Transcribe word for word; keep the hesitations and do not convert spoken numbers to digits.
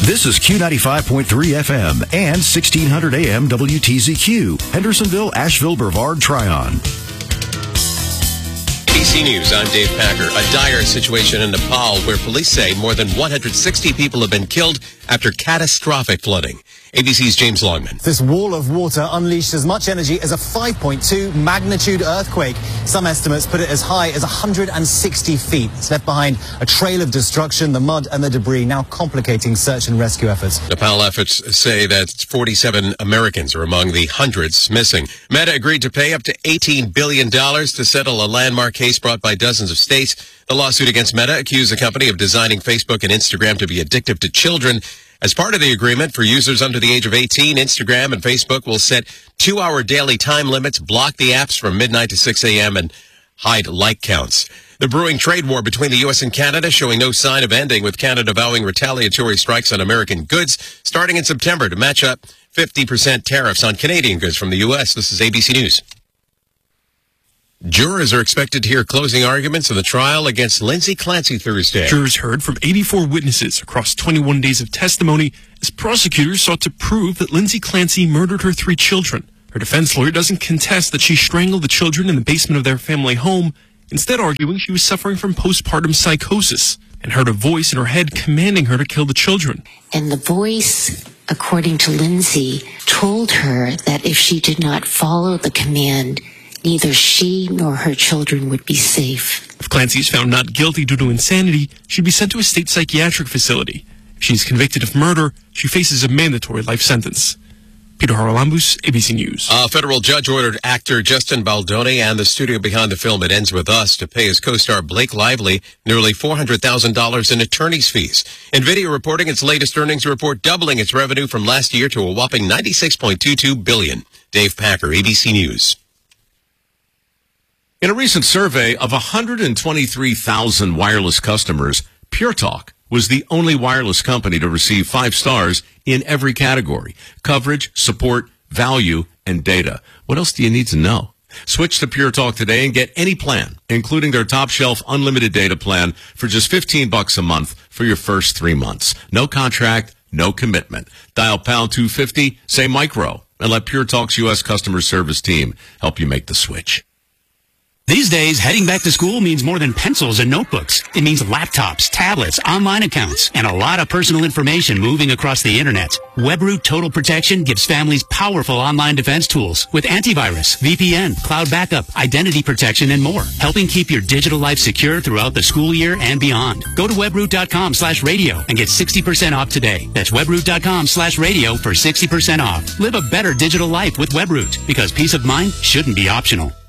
This is Q ninety-five point three F M and sixteen hundred A M W T Z Q, Hendersonville, Asheville, Brevard, Tryon. A B C News, I'm Dave Packer. A dire situation in Nepal where police say more than one hundred sixty people have been killed after catastrophic flooding. A B C's James Longman. This wall of water unleashed as much energy as a five point two magnitude earthquake. Some estimates put it as high as one hundred sixty feet. It's left behind a trail of destruction, the mud and the debris now complicating search and rescue efforts. Nepal efforts say that forty-seven Americans are among the hundreds missing. Meta agreed to pay up to eighteen billion dollars to settle a landmark case brought by dozens of states. The lawsuit against Meta accused the company of designing Facebook and Instagram to be addictive to children. As part of the agreement, for users under the age of eighteen, Instagram and Facebook will set two-hour daily time limits, block the apps from midnight to six A M, and hide like counts. The brewing trade war between the U S and Canada showing no sign of ending, with Canada vowing retaliatory strikes on American goods starting in September to match up fifty percent tariffs on Canadian goods from the U S. This is A B C News. Jurors are expected to hear closing arguments in the trial against Lindsay Clancy Thursday. Jurors heard from eighty-four witnesses across twenty-one days of testimony as prosecutors sought to prove that Lindsay Clancy murdered her three children. Her defense lawyer doesn't contest that she strangled the children in the basement of their family home, instead arguing she was suffering from postpartum psychosis and heard a voice in her head commanding her to kill the children. And the voice, according to Lindsay, told her that if she did not follow the command, neither she nor her children would be safe. If Clancy is found not guilty due to insanity, she'd be sent to a state psychiatric facility. If she's convicted of murder, she faces a mandatory life sentence. Peter Haralambous, A B C News. A federal judge ordered actor Justin Baldoni and the studio behind the film It Ends With Us to pay his co-star Blake Lively nearly four hundred thousand dollars in attorney's fees. NVIDIA reporting its latest earnings report doubling its revenue from last year to a whopping ninety-six point two two billion dollars. Dave Packer, A B C News. In a recent survey of one hundred twenty-three thousand wireless customers, Pure Talk was the only wireless company to receive five stars in every category: coverage, support, value, and data. What else do you need to know? Switch to Pure Talk today and get any plan, including their top shelf unlimited data plan, for just fifteen bucks a month for your first three months. No contract, no commitment. Dial pound two fifty, say micro, and let Pure Talk's U S customer service team help you make the switch. These days, heading back to school means more than pencils and notebooks. It means laptops, tablets, online accounts, and a lot of personal information moving across the internet. Webroot Total Protection gives families powerful online defense tools with antivirus, V P N, cloud backup, identity protection, and more, helping keep your digital life secure throughout the school year and beyond. Go to webroot.com slash radio and get sixty percent off today. That's webroot.com slash radio for sixty percent off. Live a better digital life with Webroot, because peace of mind shouldn't be optional.